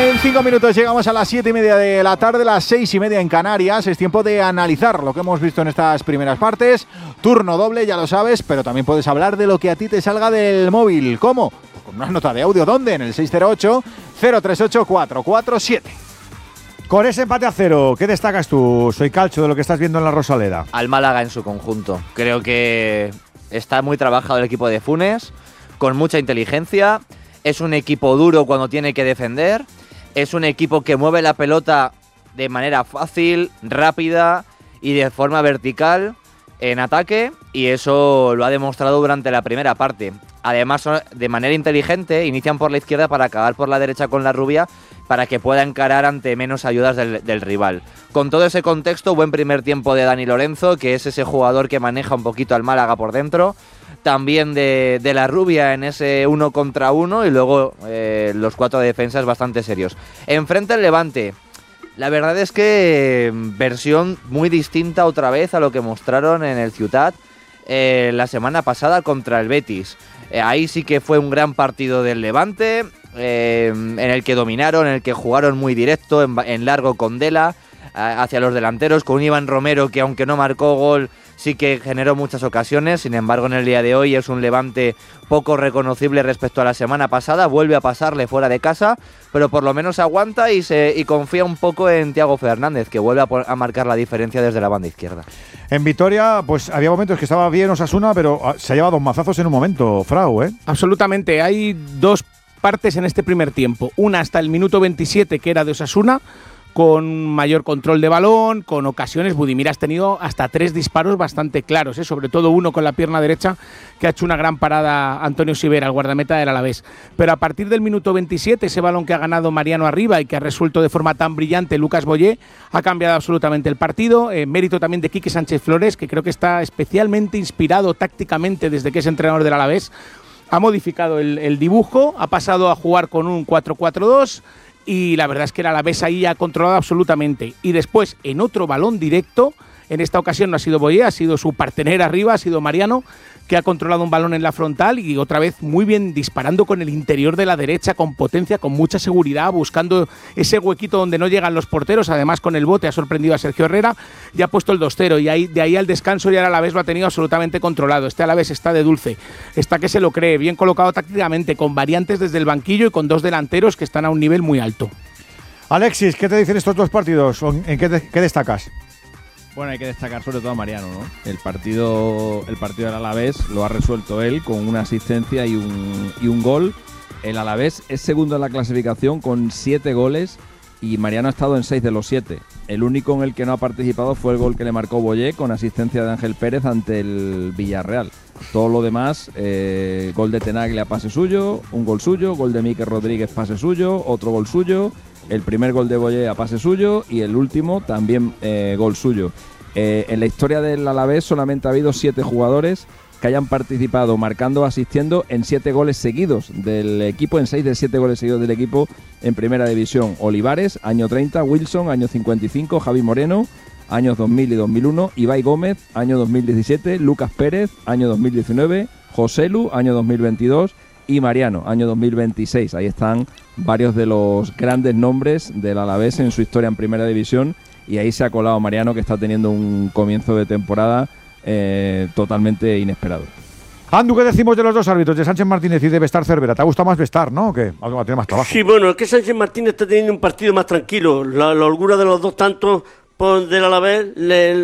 En 5 minutos llegamos a las 7:30 de la tarde, las 6:30 en Canarias. Es tiempo de analizar lo que hemos visto en estas primeras partes. Turno doble, ya lo sabes, pero también puedes hablar de lo que a ti te salga del móvil. ¿Cómo? Pues con una nota de audio. ¿Dónde? En el 608-038-447. Con ese empate a 0, ¿qué destacas tú? Soy Calcho, de lo que estás viendo en la Rosaleda. Al Málaga en su conjunto. Creo que está muy trabajado el equipo de Funes, con mucha inteligencia. Es un equipo duro cuando tiene que defender. Es un equipo que mueve la pelota de manera fácil, rápida y de forma vertical en ataque, y eso lo ha demostrado durante la primera parte. Además, de manera inteligente, inician por la izquierda para acabar por la derecha con la rubia, para que pueda encarar ante menos ayudas del rival. Con todo ese contexto, buen primer tiempo de Dani Lorenzo, que es ese jugador que maneja un poquito al Málaga por dentro. También de la rubia en ese 1 contra 1, y luego los 4 defensas bastante serios. Enfrente el Levante. La verdad es que versión muy distinta otra vez a lo que mostraron en el Ciutat la semana pasada contra el Betis. Ahí sí que fue un gran partido del Levante, en el que dominaron, en el que jugaron muy directo, en largo con Dela, hacia los delanteros, con un Iván Romero que, aunque no marcó gol, sí que generó muchas ocasiones. Sin embargo, en el día de hoy es un Levante poco reconocible respecto a la semana pasada. Vuelve a pasarle fuera de casa, pero por lo menos aguanta y confía un poco en Thiago Fernández, que vuelve a marcar la diferencia desde la banda izquierda. En Vitoria, pues había momentos que estaba bien Osasuna, pero se ha llevado dos mazazos en un momento, Frau, ¿eh? Absolutamente. Hay dos partes en este primer tiempo. Una hasta el minuto 27, que era de Osasuna, con mayor control de balón, con ocasiones. Budimir ha tenido hasta 3 disparos bastante claros, sobre todo uno con la pierna derecha, que ha hecho una gran parada Antonio Sivera, el guardameta del Alavés. Pero a partir del minuto 27, ese balón que ha ganado Mariano arriba y que ha resuelto de forma tan brillante Lucas Boyé, ha cambiado absolutamente el partido. Mérito también de Quique Sánchez Flores, que creo que está especialmente inspirado tácticamente desde que es entrenador del Alavés. Ha modificado el dibujo, ha pasado a jugar con un 4-4-2, y la verdad es que el Alavés ahí ha controlado absolutamente. Y después, en otro balón directo, en esta ocasión no ha sido Boyé, ha sido su partener arriba, ha sido Mariano, que ha controlado un balón en la frontal y otra vez muy bien disparando con el interior de la derecha, con potencia, con mucha seguridad, buscando ese huequito donde no llegan los porteros. Además, con el bote ha sorprendido a Sergio Herrera y ha puesto el 2-0, y de ahí al descanso ya el Alavés lo ha tenido absolutamente controlado. Este Alavés está de dulce, está que se lo cree, bien colocado tácticamente, con variantes desde el banquillo y con 2 delanteros que están a un nivel muy alto. Alexis, ¿qué te dicen estos dos partidos? ¿En qué destacas? Bueno, hay que destacar sobre todo a Mariano, ¿no? El partido del Alavés lo ha resuelto él con una asistencia y un gol. El Alavés es segundo en la clasificación con 7 goles y Mariano ha estado en 6 de los 7. El único en el que no ha participado fue el gol que le marcó Boyé con asistencia de Ángel Pérez ante el Villarreal. Todo lo demás, gol de Tenaglia, pase suyo, un gol suyo, gol de Mikel Rodríguez, pase suyo, otro gol suyo, el primer gol de Boyé a pase suyo y el último también gol suyo. En la historia del Alavés solamente ha habido 7 jugadores que hayan participado marcando o asistiendo en 7 goles seguidos del equipo, en 6 de 7 goles seguidos del equipo en Primera División. Olivares, año 30, Wilson, año 55, Javi Moreno, años 2000 y 2001, Ibai Gómez, año 2017, Lucas Pérez, año 2019, Joselu, año 2022 y Mariano, año 2026. Ahí están varios de los grandes nombres del Alavés en su historia en Primera División, y ahí se ha colado Mariano, que está teniendo un comienzo de temporada totalmente inesperado. Andu, ¿qué decimos de los dos árbitros, de Sánchez Martínez y de Bestar Cervera? ¿Te ha gustado más Bestar, no? ¿O qué? Algo va a tener más trabajo. Sí, bueno, es que Sánchez Martínez está teniendo un partido más tranquilo. La holgura de los dos tantos del Alavés,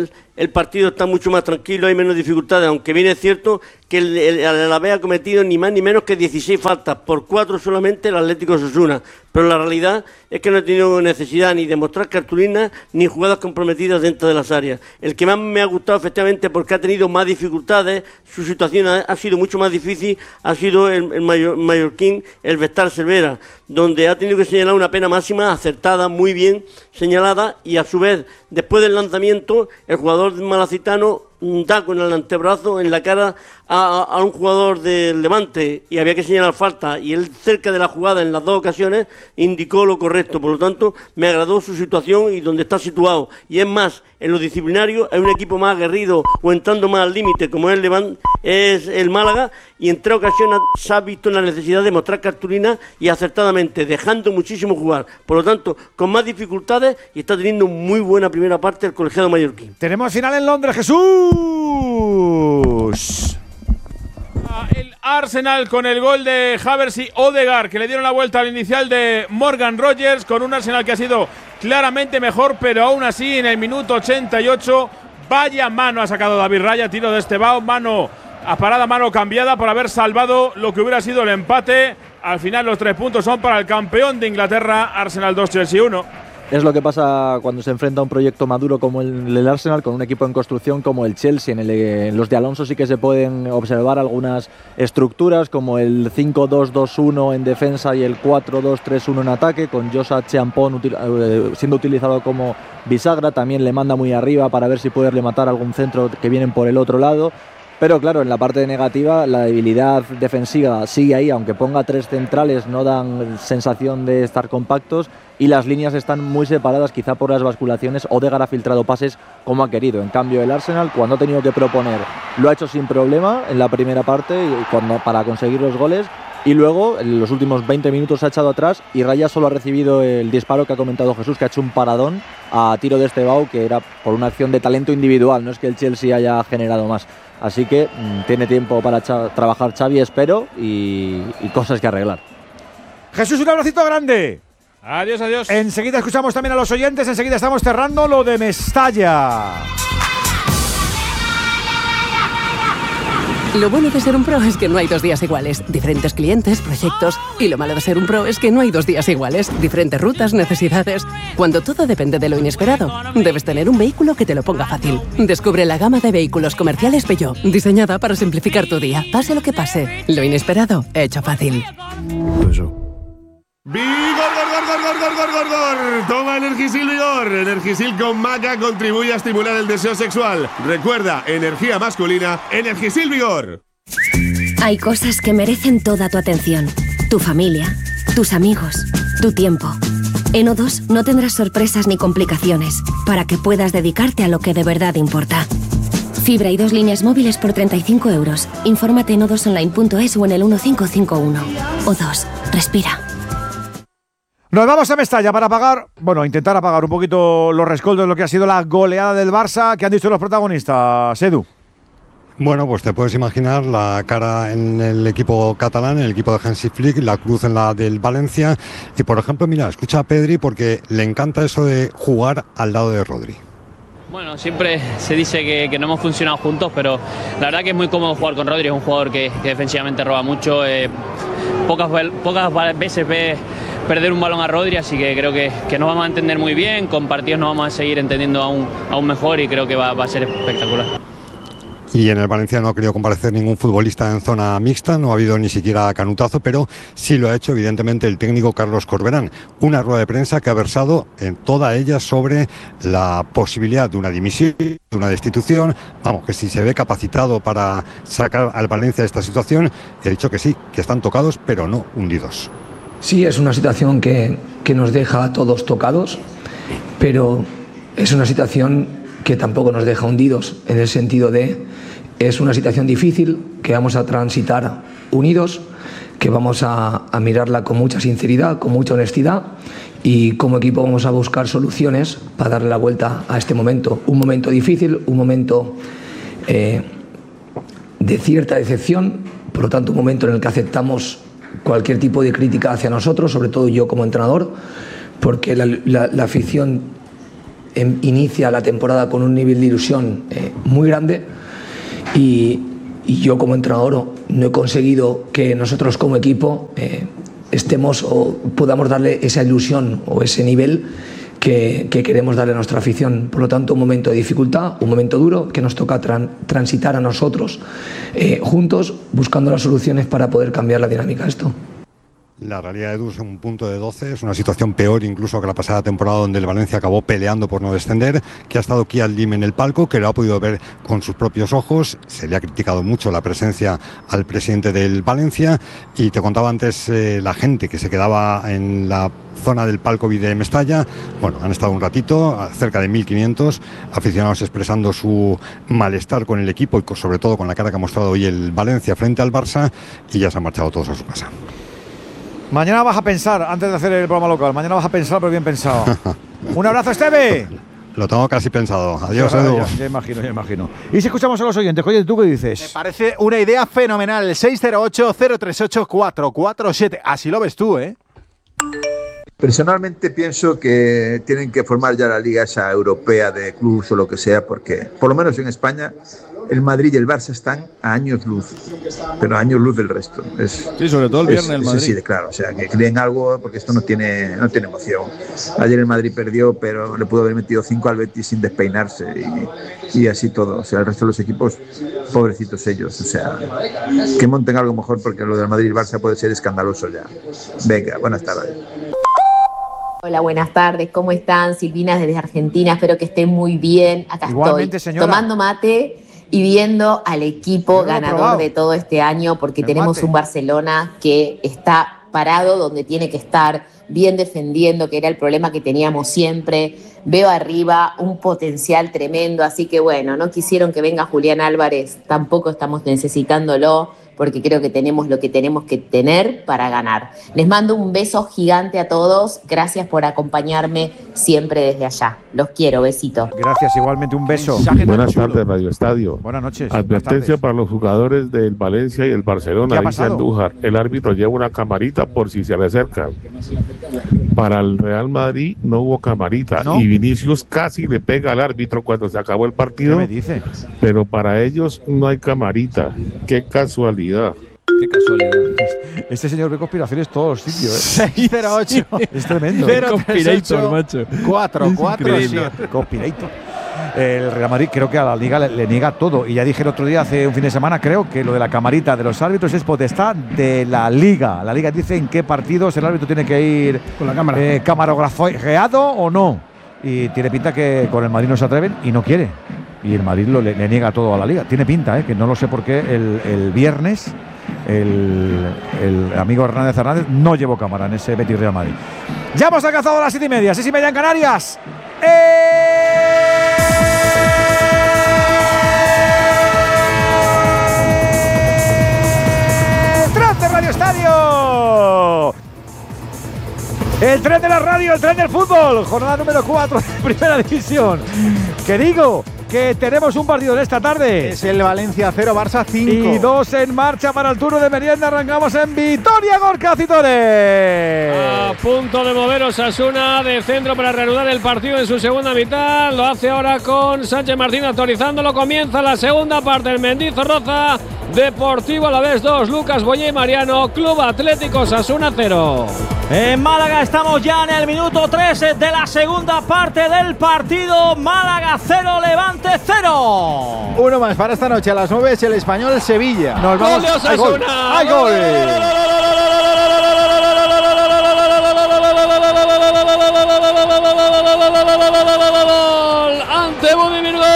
el partido está mucho más tranquilo, hay menos dificultades, aunque bien es cierto que el Alavés ha cometido ni más ni menos que 16 faltas, por 4 solamente el Atlético de Osasuna, pero la realidad es que no ha tenido necesidad ni de mostrar cartulinas ni jugadas comprometidas dentro de las áreas. El que más me ha gustado, efectivamente, porque ha tenido más dificultades, su situación ha sido mucho más difícil, ha sido el mallorquín, el Bestar Cervera, donde ha tenido que señalar una pena máxima acertada, muy bien señalada, y a su vez, después del lanzamiento, el jugador malacitano da con el antebrazo en la cara a un jugador del Levante y había que señalar falta y él cerca de la jugada en las dos ocasiones indicó lo correcto. Por lo tanto, me agradó su situación y donde está situado. Y es más, en lo disciplinario hay un equipo más aguerrido o entrando más al límite como es el Málaga, y en 3 ocasiones se ha visto la necesidad de mostrar cartulina y acertadamente, dejando muchísimo jugar. Por lo tanto, con más dificultades, y está teniendo muy buena primera parte el colegiado mallorquín. Tenemos final en Londres, Jesús. El Arsenal con el gol de Havertz y Odegaard, que le dieron la vuelta al inicial de Morgan Rogers, con un Arsenal que ha sido claramente mejor, pero aún así en el minuto 88 vaya mano ha sacado David Raya, tiro de Estebao, mano a parada, mano cambiada por haber salvado lo que hubiera sido el empate. Al final los 3 puntos son para el campeón de Inglaterra, Arsenal 2, Chelsea 1. Es lo que pasa cuando se enfrenta a un proyecto maduro como el Arsenal con un equipo en construcción como el Chelsea. En los de Alonso sí que se pueden observar algunas estructuras como el 5-2-2-1 en defensa y el 4-2-3-1 en ataque, con Josa Chiampón siendo utilizado como bisagra. También le manda muy arriba para ver si puede rematar algún centro que vienen por el otro lado. Pero claro, en la parte negativa la debilidad defensiva sigue ahí, aunque ponga 3 centrales no dan sensación de estar compactos y las líneas están muy separadas, quizá por las basculaciones. Odegaard ha filtrado pases como ha querido. En cambio el Arsenal, cuando ha tenido que proponer, lo ha hecho sin problema en la primera parte para conseguir los goles, y luego en los últimos 20 minutos se ha echado atrás y Raya solo ha recibido el disparo que ha comentado Jesús, que ha hecho un paradón a tiro de Estebao, que era por una acción de talento individual, no es que el Chelsea haya generado más. Así que tiene tiempo para trabajar Xavi, espero, y cosas que arreglar. Jesús, un abracito grande. Adiós, adiós. Enseguida escuchamos también a los oyentes, enseguida estamos cerrando lo de Mestalla. Lo bueno de ser un pro es que no hay 2 días iguales. Diferentes clientes, proyectos. Y lo malo de ser un pro es que no hay 2 días iguales. Diferentes rutas, necesidades. Cuando todo depende de lo inesperado, debes tener un vehículo que te lo ponga fácil. Descubre la gama de vehículos comerciales Peugeot, diseñada para simplificar tu día. Pase lo que pase, lo inesperado, hecho fácil. ¡Vigor, gor! Toma Energisil Vigor. Energisil con maca contribuye a estimular el deseo sexual. Recuerda, energía masculina, Energisil Vigor. Hay cosas que merecen toda tu atención. Tu familia, tus amigos, tu tiempo. En O2 no tendrás sorpresas ni complicaciones para que puedas dedicarte a lo que de verdad importa. Fibra y 2 líneas móviles por 35 euros. Infórmate en o2online.es o en el 1551. O2. Respira. Nos vamos a Mestalla para intentar apagar un poquito los rescoldos de lo que ha sido la goleada del Barça. ¿Qué han dicho los protagonistas, Edu? Bueno, pues te puedes imaginar la cara en el equipo catalán, en el equipo de Hansi Flick, la cruz en la del Valencia. Y por ejemplo, mira, escucha a Pedri porque le encanta eso de jugar al lado de Rodri. Bueno, siempre se dice que no hemos funcionado juntos, pero la verdad que es muy cómodo jugar con Rodri. Es un jugador que defensivamente roba mucho. Pocas veces ve perder un balón a Rodri, así que creo que nos vamos a entender muy bien. Con partidos nos vamos a seguir entendiendo aún mejor y creo que va a ser espectacular. Y en el Valencia no ha querido comparecer ningún futbolista en zona mixta, no ha habido ni siquiera canutazo, pero sí lo ha hecho evidentemente el técnico Carlos Corberán. Una rueda de prensa que ha versado en toda ella sobre la posibilidad de una dimisión, de una destitución, vamos, que si se ve capacitado para sacar al Valencia de esta situación, y ha dicho que sí, que están tocados, pero no hundidos. Sí, es una situación que nos deja a todos tocados, pero es una situación que tampoco nos deja hundidos, en el sentido de es una situación difícil que vamos a transitar unidos, que vamos a mirarla con mucha sinceridad, con mucha honestidad, y como equipo vamos a buscar soluciones para darle la vuelta a este momento. Un momento difícil, un momento de cierta decepción, por lo tanto un momento en el que aceptamos cualquier tipo de crítica hacia nosotros, sobre todo yo como entrenador, porque la afición inicia la temporada con un nivel de ilusión muy grande y yo como entrenador no he conseguido que nosotros como equipo estemos o podamos darle esa ilusión o ese nivel que queremos darle a nuestra afición. Por lo tanto, un momento de dificultad, un momento duro que nos toca transitar a nosotros juntos buscando las soluciones para poder cambiar la dinámica de esto. La realidad, Edu, es un punto de 12, es una situación peor incluso que la pasada temporada, donde el Valencia acabó peleando por no descender, que ha estado Kial Lim en el palco, que lo ha podido ver con sus propios ojos. Se le ha criticado mucho la presencia al presidente del Valencia, y te contaba antes la gente que se quedaba en la zona del palco de Mestalla. Bueno, han estado un ratito, cerca de 1.500 aficionados expresando su malestar con el equipo y sobre todo con la cara que ha mostrado hoy el Valencia frente al Barça, y ya se han marchado todos a su casa. Mañana vas a pensar, antes de hacer el programa local, mañana vas a pensar, pero bien pensado. Un abrazo, Esteve. Lo tengo casi pensado. Adiós, Edu. Ya imagino. Y si escuchamos a los oyentes, oye, ¿tú qué dices? Me parece una idea fenomenal. 608-038-447. Así lo ves tú, ¿eh? Personalmente pienso que tienen que formar ya la liga esa europea de clubes o lo que sea, porque por lo menos en España el Madrid y el Barça están a años luz, pero a años luz del resto. Sí, sobre todo el viernes el Madrid. Sí, claro, o sea, que creen algo, porque esto no tiene emoción. Ayer el Madrid perdió, pero le pudo haber metido 5 al Betis sin despeinarse, y así todo. O sea, el resto de los equipos, pobrecitos ellos. O sea, que monten algo mejor, porque lo del Madrid y el Barça puede ser escandaloso ya. Venga, buenas tardes. Hola, buenas tardes, ¿cómo están? Silvina desde Argentina, espero que estén muy bien. Acá igualmente, estoy, señora, tomando mate y viendo al equipo ganador de todo este año, porque tenemos un Barcelona que está parado donde tiene que estar, bien defendiendo, que era el problema que teníamos siempre. Veo arriba un potencial tremendo, así que bueno, no quisieron que venga Julián Álvarez, tampoco estamos necesitándolo, porque creo que tenemos lo que tenemos que tener para ganar. Les mando un beso gigante a todos. Gracias por acompañarme siempre desde allá. Los quiero, besito. Gracias, igualmente un beso. Buenas tardes, Radio Estadio. Buenas noches. Advertencia para los jugadores del Valencia y el Barcelona. Dice Andújar, el árbitro lleva una camarita por si se le acerca. Para el Real Madrid no hubo camarita, ¿no? Y Vinicius casi le pega al árbitro cuando se acabó el partido. ¿Qué me dice? Pero para ellos no hay camarita. Qué casualidad. Qué casualidad. Este señor ve conspiraciones todos los sitios, ¿eh? 608. Es tremendo. Conspirator, macho. 447. Conspirator. El Real Madrid creo que a la Liga le niega todo. Y ya dije el otro día, hace un fin de semana, creo que lo de la camarita de los árbitros es potestad de la Liga. La Liga dice en qué partidos el árbitro tiene que ir con la cámara. Camarografiado o no. Y tiene pinta que con el Madrid no se atreven y no quiere. Y el Madrid le niega todo a la Liga. Tiene pinta, que no lo sé por qué el viernes el amigo Hernández no llevó cámara en ese Betis Real Madrid. Ya hemos alcanzado las 7:30, 6:30 en Canarias. ¡Tren de Radio Estadio! El tren de la radio, el tren del fútbol. Jornada número 4 de Primera División. Que digo que tenemos un partido en esta tarde. Es el Valencia 0, Barça 5. Y 2 en marcha para el turno de merienda. Arrancamos en Vitoria, Gorka Citores. A punto de mover Osasuna de centro para reanudar el partido en su segunda mitad. Lo hace ahora con Sánchez Martín autorizándolo. Comienza la segunda parte. El Mendizorroza, Deportivo Alavés 2, Lucas Boyé y Mariano. Club Atlético Osasuna 0. En Málaga estamos ya en el minuto 3 de la segunda parte del partido. Málaga 0, Levante 0. Uno más para esta noche a las 9 es el Español Sevilla. Nos vamos. ¡Gol de Osasuna! ¡Hay gol! Ante Budimir, gol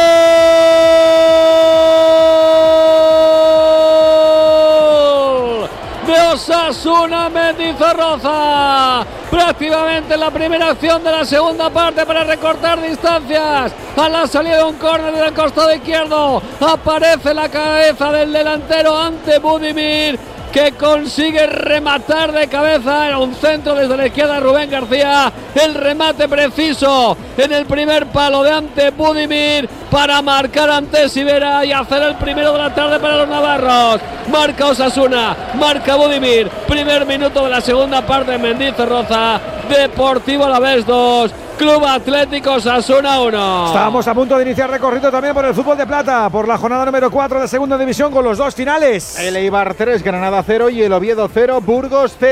de Osasuna, Mendizorroza. Prácticamente la primera acción de la segunda parte para recortar distancias. A la salida de un córner del costado izquierdo aparece la cabeza del delantero Ante Budimir, que consigue rematar de cabeza en un centro desde la izquierda. Rubén García, el remate preciso en el primer palo de Ante Budimir para marcar ante Sivera y hacer el primero de la tarde para los navarros. Marca Osasuna, marca Budimir, primer minuto de la segunda parte. Mendizorroza, Deportivo Alavés 2, Club Atlético Osasuna 1. Estamos a punto de iniciar recorrido también por el fútbol de plata, por la jornada número 4 de segunda división con los dos finales. El Eibar 3, Granada 0 y el Oviedo 0, Burgos 0.